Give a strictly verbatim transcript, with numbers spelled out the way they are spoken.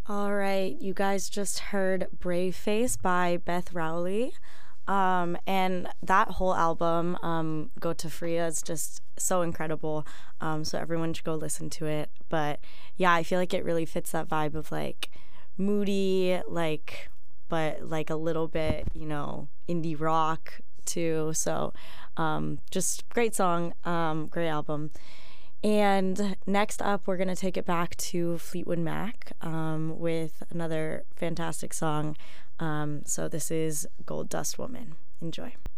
All right, you guys just heard Brave Face by Beth Rowley. Um, and that whole album, um, Go to Freya, is just so incredible. Um, so everyone should go listen to it. But yeah, I feel like it really fits that vibe of like moody, like, but like a little bit, you know, indie rock too. So um, just great song, um, great album. And next up, we're going to take it back to Fleetwood Mac um, with another fantastic song. Um, so this is Gold Dust Woman. Enjoy.